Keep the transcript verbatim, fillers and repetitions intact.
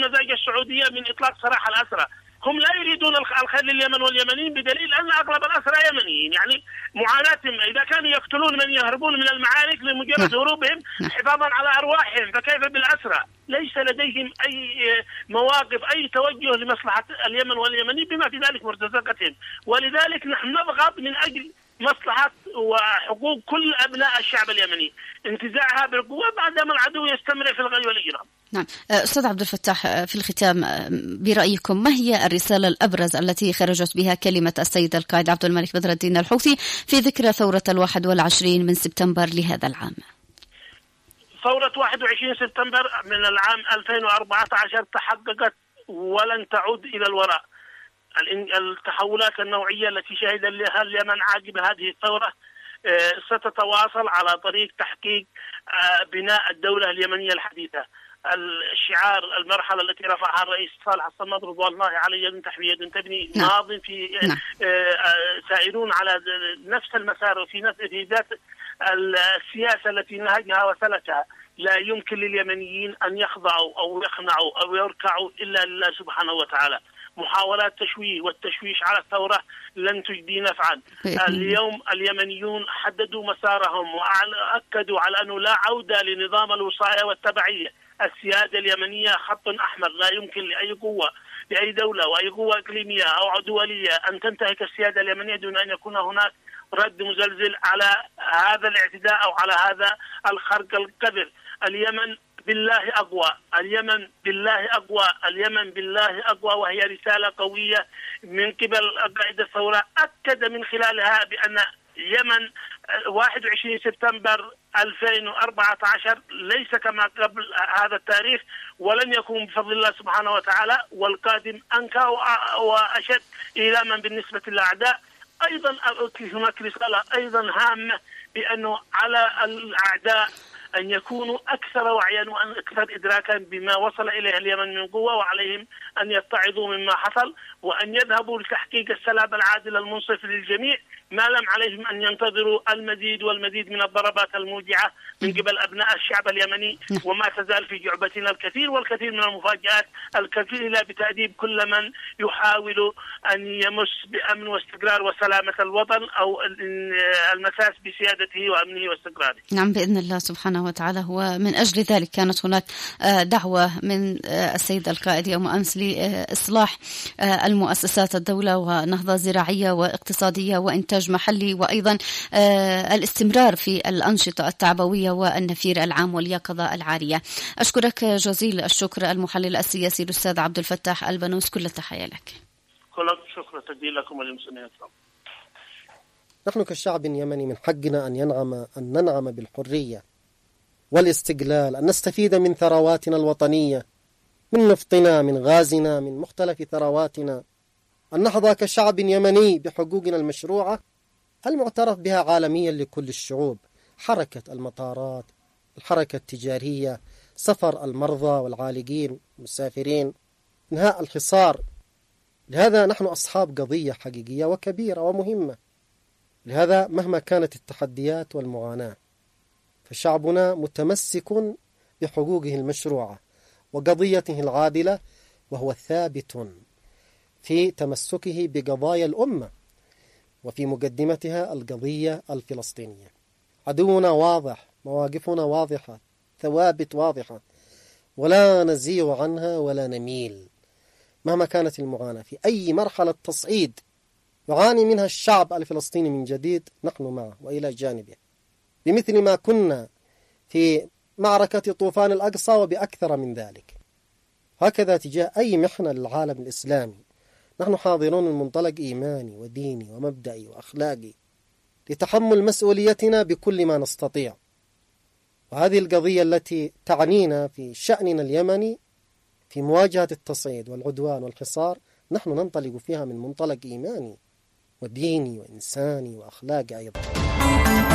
مزاج السعودية من إطلاق سراح الأسرى. هم لا يريدون الخير لليمن واليمنيين بدليل أن أغلب الأسرى يمنيين. يعني معاناتهم إذا كانوا يقتلون من يهربون من المعارك لمجرد هروبهم حفاظا على أرواحهم، فكيف بالأسرى؟ ليس لديهم أي مواقف أي توجه لمصلحة اليمن واليمنيين بما في ذلك مرتزقتهم. ولذلك نحن نضغط من أجل مصلحة وحقوق كل أبناء الشعب اليمني، انتزاعها بالقوة بعدما العدو يستمر في الغي والإجرام. نعم أستاذ عبد الفتاح، في الختام برأيكم ما هي الرسالة الأبرز التي خرجت بها كلمة السيد القائد عبد الملك بدر الدين الحوثي في ذكرى ثورة الواحد والعشرين من سبتمبر لهذا العام؟ ثورة واحد وعشرين سبتمبر من العام ألفين وأربعة عشر تحققت ولن تعود إلى الوراء. التحولات النوعية التي شهد لها اليمن عقب هذه الثورة ستتواصل على طريق تحقيق بناء الدولة اليمنية الحديثة. الشعار المرحلة التي رفعها الرئيس صالح الصمد رضوان الله عليه يد تحمي يد تبني ماض في سائرون على نفس المسار وفي نفس في ذات السياسة التي نهجها وسلكها. لا يمكن لليمنيين أن يخضعوا أو يخنعوا أو يركعوا إلا لله سبحانه وتعالى. محاولات تشويه والتشويش على الثورة لن تجدي نفعا. اليوم اليمنيون حددوا مسارهم وأكدوا على أنه لا عودة لنظام الوصاية والتبعية. السيادة اليمنية خط أحمر، لا يمكن لأي قوة لأي دولة وأي قوة إقليمية أو دولية أن تنتهك السيادة اليمنية دون أن يكون هناك رد مزلزل على هذا الاعتداء أو على هذا الخرق القذر. اليمن بالله أقوى، اليمن بالله أقوى، اليمن بالله أقوى، وهي رسالة قوية من قبل قائد الثورة أكد من خلالها بأن اليمن واحد وعشرين سبتمبر ألفين وأربعة عشر ليس كما قبل هذا التاريخ، ولن يكون بفضل الله سبحانه وتعالى، والقادم أنكى وأشد إيلاما بالنسبة للأعداء. أيضا هناك رسالة أيضا هامة بأنه على الأعداء أن يكونوا أكثر وعيا وأن أكثر إدراكا بما وصل إليه اليمن من قوة، وعليهم أن يتعظوا مما حصل وأن يذهبوا لتحقيق السلام العادل المنصف للجميع، ما لم عليهم أن ينتظروا المزيد والمزيد من الضربات الموجعة من قبل أبناء الشعب اليمني. وما تزال في جعبتنا الكثير والكثير من المفاجآت الكفيلة بتأديب كل من يحاول أن يمس بأمن واستقرار وسلامة الوطن أو المساس بسيادته وأمنه واستقراره. نعم بإذن الله سبحانه وتعالى. ومن أجل ذلك كانت هناك دعوة من السيد القائد يوم أمس لإصلاح المؤسسات الدولة ونهضة زراعية واقتصادية وإنتاج محلي، وأيضا الاستمرار في الأنشطة التعبوية والنفير العام واليقظة العالية. أشكرك جزيل الشكر المحلل السياسي الأستاذ عبد الفتاح البنوس، كل التحية لك. كل الشكر تقدير لكم وللمسلمين. نحن كشعب يمني من حقنا أن ينعم أن ننعم بالحرية والاستقلال، أن نستفيد من ثرواتنا الوطنية، من نفطنا، من غازنا، من مختلف ثرواتنا، أن نحظى كشعب يمني بحقوقنا المشروعة المعترف بها عالميا لكل الشعوب. حركة المطارات، الحركة التجارية، سفر المرضى والعالقين المسافرين، انهاء الحصار. لهذا نحن أصحاب قضية حقيقية وكبيرة ومهمة. لهذا مهما كانت التحديات والمعاناة فشعبنا متمسك بحقوقه المشروعة وقضيته العادلة، وهو ثابت في تمسكه بقضايا الأمة وفي مقدمتها القضية الفلسطينية. عدونا واضح، مواقفنا واضحة، ثوابت واضحة، ولا نزيغ عنها ولا نميل. مهما كانت المعاناة في أي مرحلة تصعيد يعاني منها الشعب الفلسطيني من جديد، نحن معه وإلى جانبه، بمثل ما كنا في معركة طوفان الأقصى وبأكثر من ذلك. هكذا تجاه أي محنة للعالم الإسلامي نحن حاضرون من منطلق إيماني وديني ومبدئي وأخلاقي لتحمل مسؤوليتنا بكل ما نستطيع. وهذه القضية التي تعنينا في شأننا اليمني في مواجهة التصعيد والعدوان والحصار نحن ننطلق فيها من منطلق إيماني وديني وإنساني وأخلاقي أيضا.